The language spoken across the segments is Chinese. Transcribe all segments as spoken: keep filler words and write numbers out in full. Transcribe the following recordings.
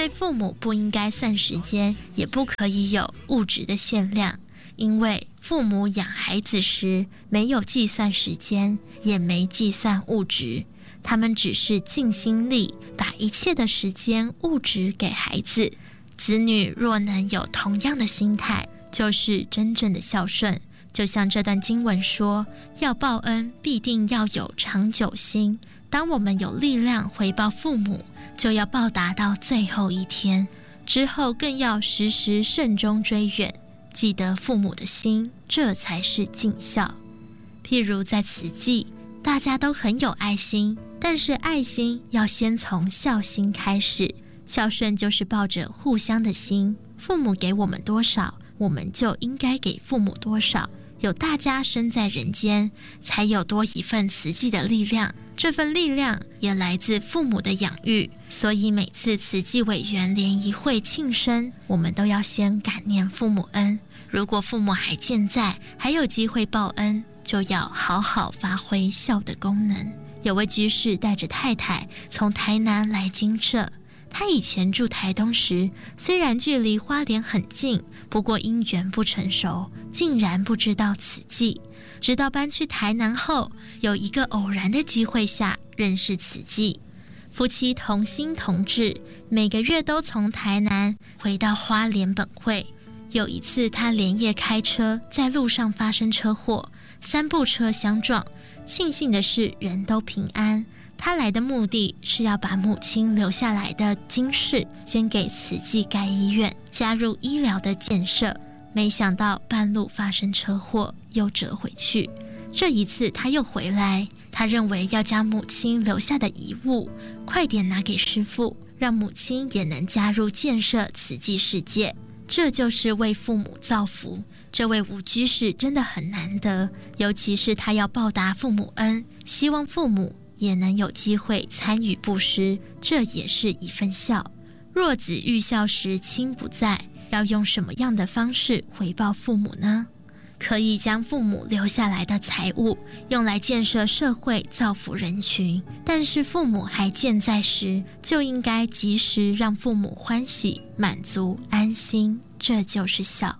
对父母不应该算时间，也不可以有物质的限量，因为父母养孩子时没有计算时间，也没计算物质，他们只是尽心力把一切的时间物质给孩子。子女若能有同样的心态，就是真正的孝顺。就像这段经文说，要报恩必定要有长久心，当我们有力量回报父母，就要报答到最后一天，之后更要时时慎终追远，记得父母的心，这才是尽孝。譬如在慈济，大家都很有爱心，但是爱心要先从孝心开始。孝顺就是抱着互相的心，父母给我们多少，我们就应该给父母多少。有大家生在人间，才有多一份慈济的力量，这份力量也来自父母的养育。所以每次慈济委员联谊会庆生，我们都要先感念父母恩。如果父母还健在，还有机会报恩，就要好好发挥孝的功能。有位居士带着太太从台南来精舍，他以前住台东时，虽然距离花莲很近，不过因缘不成熟，竟然不知道慈济。直到搬去台南后，有一个偶然的机会下认识慈济。夫妻同心同志，每个月都从台南回到花莲本会。有一次他连夜开车，在路上发生车祸，三部车相撞，庆幸的是人都平安。他来的目的是要把母亲留下来的金饰捐给慈济盖医院，加入医疗的建设。没想到半路发生车祸，又折回去。这一次他又回来，他认为要将母亲留下的遗物快点拿给师父，让母亲也能加入建设慈济世界。这就是为父母造福。这位吴居士真的很难得，尤其是他要报答父母恩，希望父母也能有机会参与布施，这也是一份孝。若子欲孝时亲不在，要用什么样的方式回报父母呢？可以将父母留下来的财物用来建设社会，造福人群，但是父母还健在时，就应该及时让父母欢喜、满足、安心，这就是孝。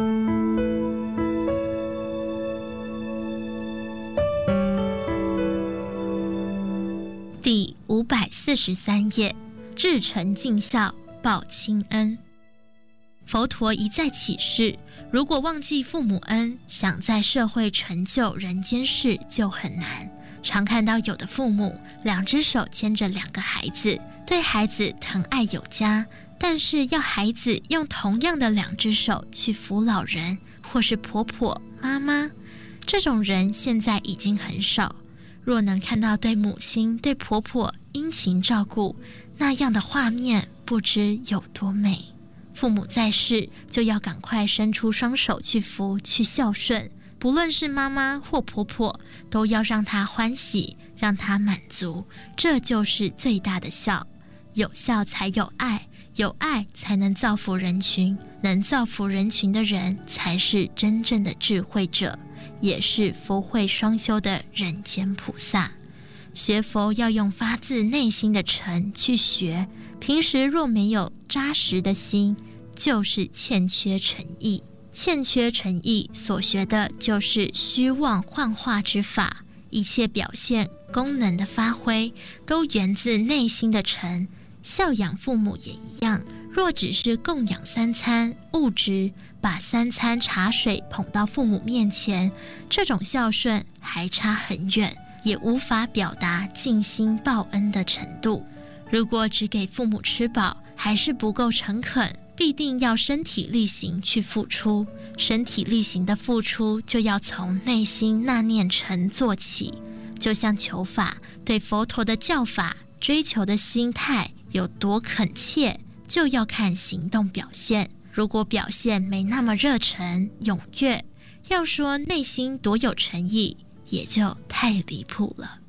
第五百四十三页，至诚尽孝，报亲恩。佛陀一再启示，如果忘记父母恩，想在社会成就人间事就很难。常看到有的父母两只手牵着两个孩子，对孩子疼爱有加，但是要孩子用同样的两只手去扶老人或是婆婆妈妈，这种人现在已经很少。若能看到对母亲对婆婆殷勤照顾，那样的画面不知有多美。父母在世，就要赶快伸出双手去扶，去孝顺，不论是妈妈或婆婆，都要让她欢喜，让她满足，这就是最大的孝。有孝才有爱，有爱才能造福人群，能造福人群的人才是真正的智慧者，也是福慧双修的人间菩萨。学佛要用发自内心的诚去学，平时若没有扎实的心，就是欠缺诚意。欠缺诚意所学的就是虚妄幻化之法，一切表现功能的发挥都源自内心的诚。孝养父母也一样，若只是供养三餐物质，把三餐茶水捧到父母面前，这种孝顺还差很远，也无法表达尽心报恩的程度。如果只给父母吃饱，还是不够诚恳，必定要身体力行去付出。身体力行的付出，就要从内心那念诚做起。就像求法，对佛陀的教法追求的心态有多恳切，就要看行动表现。如果表现没那么热忱踊跃，要说内心多有诚意，也就太离谱了。